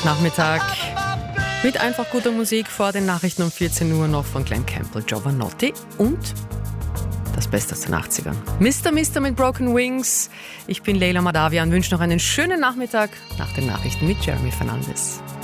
Montagnachmittag mit einfach guter Musik vor den Nachrichten um 14 Uhr noch von Glenn Campbell, Jovanotti und das Beste aus den 80ern. Mr. mit Broken Wings. Ich bin Leila Madawian und wünsche noch einen schönen Nachmittag nach den Nachrichten mit Jeremy Fernandes.